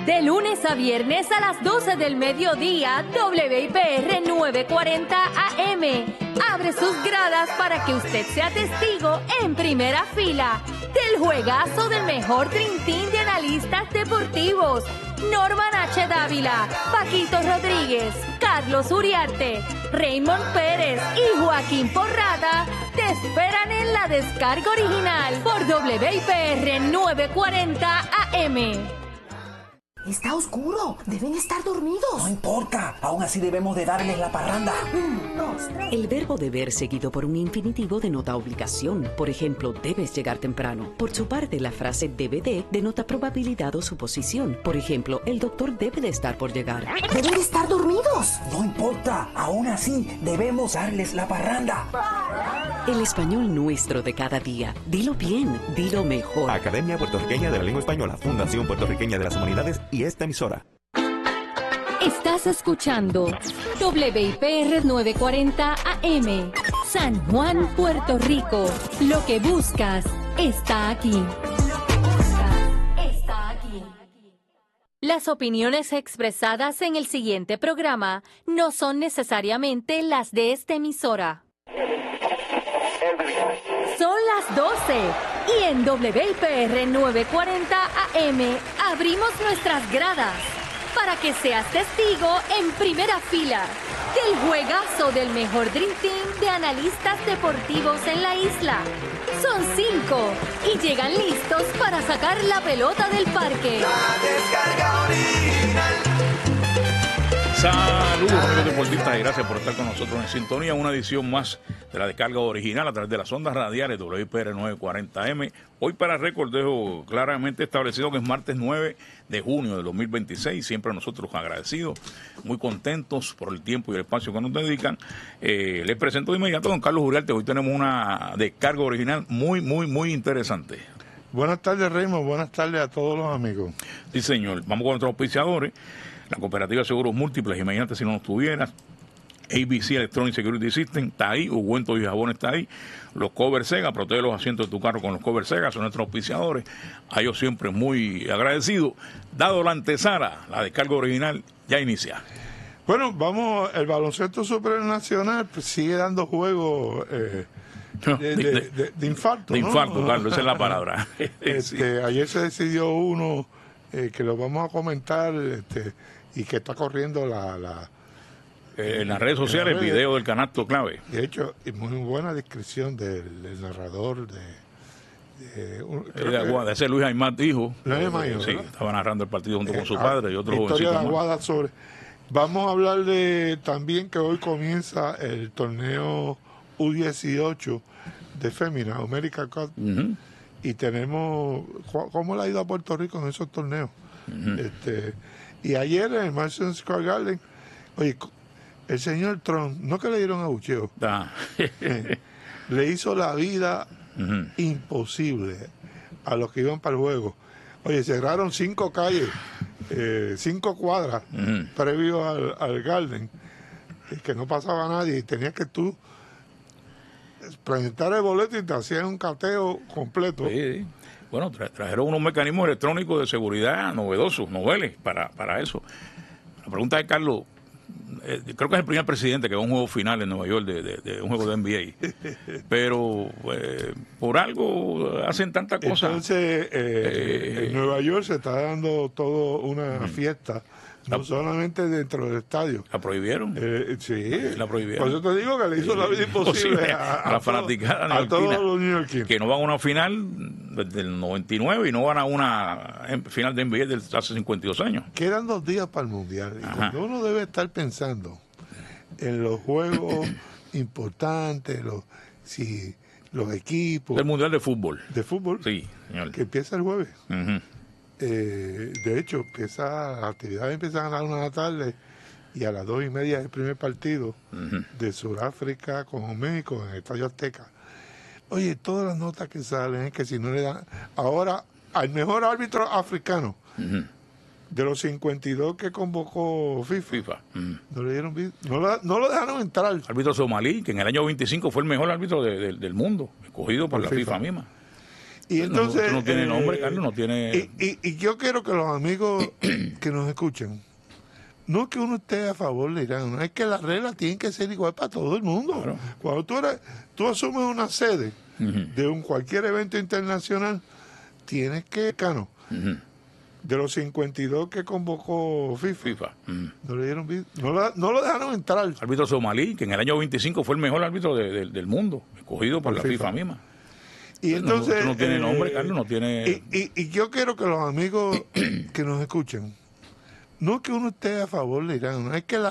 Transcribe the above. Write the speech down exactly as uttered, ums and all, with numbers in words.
De lunes a viernes a las doce del mediodía, W I P R nueve cuarenta A M abre sus gradas para que usted sea testigo en primera fila del juegazo del mejor Dream Team de analistas deportivos. Norman H. Dávila, Paquito Rodríguez, Carlos Uriarte, Raymond Pérez y Joaquín Porrada te esperan en la descarga original por W I P R nueve cuarenta A M. Está oscuro. Deben estar dormidos. No importa. Aún así debemos de darles la parranda. Un, dos, tres. El verbo deber seguido por un infinitivo denota obligación. Por ejemplo, debes llegar temprano. Por su parte, la frase debe de denota probabilidad o suposición. Por ejemplo, el doctor debe de estar por llegar. Deben de estar dormidos. No importa. Aún así debemos darles la parranda. El español nuestro de cada día. Dilo bien, dilo mejor. Academia Puertorriqueña de la Lengua Española, Fundación Puertorriqueña de las Humanidades y esta emisora. Estás escuchando W I P R nueve cuarenta A M, San Juan, Puerto Rico. Lo que buscas está aquí. Está aquí. Las opiniones expresadas en el siguiente programa no son necesariamente las de esta emisora. Son las doce y en W I P R nueve cuarenta A M abrimos nuestras gradas para que seas testigo en primera fila del juegazo del mejor Dream Team de analistas deportivos en la isla. Son cinco y llegan listos para sacar la pelota del parque. La descarga original. Saludos amigos deportistas y gracias por estar con nosotros en sintonía. Una edición más de la descarga original a través de las ondas radiales W I P R nueve cuarenta A M. Hoy para récord dejo claramente establecido que es martes nueve de junio de dos mil veintiséis. Siempre nosotros agradecidos, muy contentos por el tiempo y el espacio que nos dedican. Eh, les presento de inmediato a don Carlos Uriarte. Hoy tenemos una descarga original muy, muy, muy interesante. Buenas tardes, Raymond. Buenas tardes a todos los amigos. Sí, señor. Vamos con nuestros auspiciadores. La Cooperativa de Seguros Múltiples, imagínate si no nos tuvieras. A B C Electronic Security System está ahí, Ungüentos y Jabón está ahí. Los Cover Sega, protege los asientos de tu carro con los Cover Sega, son nuestros auspiciadores. A ellos siempre muy agradecidos. Dado la antesala, la descarga original ya inicia. Bueno, vamos, el baloncesto supernacional pues, sigue dando juegos eh, de, de, de, de infarto. De ¿no? infarto, Carlos, esa es la palabra. Este, sí. Ayer se decidió uno eh, que lo vamos a comentar este, y que está corriendo la... la Eh, en las redes sociales, el video del canasto clave. De hecho, y muy buena descripción del, del narrador de, de, un, de, de Aguada, ese Luis Aymar hijo. Luis Aymar, eh, sí, estaba narrando el partido junto eh, con su padre y otros historia jovencitos de Aguada sobre. Vamos a hablar de también que hoy comienza el torneo U dieciocho de Fémina, America Cup, uh-huh. Y tenemos cómo le ha ido a Puerto Rico en esos torneos. Uh-huh. Este, y ayer en el Madison Square Garden, oye, el señor Trump, no que le dieron abucheo, ah. eh, le hizo la vida uh-huh. imposible a los que iban para el juego. Oye, cerraron cinco calles, eh, cinco cuadras uh-huh. previo al, al Garden, eh, que no pasaba nadie y tenías que tú presentar el boleto y te hacían un cateo completo. Sí, bueno, tra- trajeron unos mecanismos electrónicos de seguridad novedosos, noveles, para, para eso. La pregunta es, Carlos, Eh, creo que es el primer presidente que va a un juego final en Nueva York de, de, de un juego de N B A, pero eh, por algo hacen tantas cosas. Entonces eh, eh, en Nueva York se está dando toda una uh-huh. fiesta, no la, solamente dentro del estadio. ¿La prohibieron? Eh, sí, la prohibieron. Por eso te digo que le hizo sí, la vida imposible a, a, a la fanaticada a todos los neoyorquinos. Que no van a una final desde el noventa y nueve y no van a una final de N B A desde hace cincuenta y dos años. Quedan dos días para el Mundial. Y cuando uno debe estar pensando en los juegos importantes, los, si, los equipos. El Mundial de Fútbol. De fútbol. Sí, señor. Que empieza el jueves. Uh-huh. Eh, de hecho, empieza, las actividades empiezan a las una de la tarde y a las dos y media es el primer partido uh-huh. de Sudáfrica con México en el Estadio Azteca. Oye, todas las notas que salen es que si no le dan ahora al mejor árbitro africano uh-huh. de los cincuenta y dos que convocó FIFA, FIFA. Uh-huh. no le dieron no, la, no lo dejaron entrar. Árbitro somalí, que en el año veinticinco fue el mejor árbitro de, de, del mundo, escogido por, por la FIFA. FIFA misma. Y entonces... No, no tiene eh, nombre, Carlos, no tiene... Y, y, y yo quiero que los amigos que nos escuchen, no es que uno esté a favor de Irán, no es que las reglas tienen que ser igual para todo el mundo. Claro. Cuando tú, eres, tú asumes una sede uh-huh. de un cualquier evento internacional, tienes que... Cano, uh-huh. de los cincuenta y dos que convocó FIFA, FIFA. Uh-huh. no, le dieron, no, la, no lo dejaron entrar. Árbitro somalí, que en el año veinticinco fue el mejor árbitro de, de, del mundo, escogido por, por la FIFA. FIFA misma. Y entonces... No, no tiene eh, nombre, Carlos, no tiene... Y, y, y yo quiero que los amigos que nos escuchen, no es que uno esté a favor de Irán, no es que la